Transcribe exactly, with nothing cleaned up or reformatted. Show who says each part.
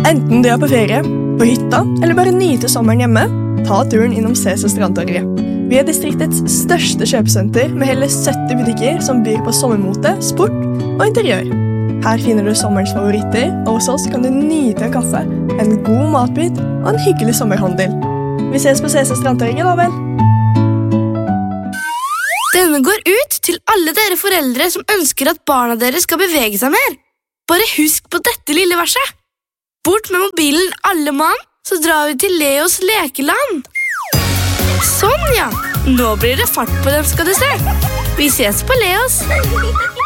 Speaker 1: Enten du er på ferie, på hytta, eller bare nyter sommeren hjemme, ta turen innom Cæsar Strandtorget. Vi er distriktets største kjøpesenter med hele sytti butikker som byr på sommermote, sport og interiør. Her finner du sommerens favoritter, og hos oss kan du nyte en kaffe, en god matbit og en hyggelig sommerhandel. Vi ses på Cæsar Strandtorget da vel.
Speaker 2: Denne går ut til alle dere foreldre som ønsker at barna deres skal bevege seg mer. Bare husk på dette lille verset. Bort med mobilen alle mann, så drar vi til Leos lekeland. Sånn ja, nå blir det fart på dem skal du se. Vi ses på Leos.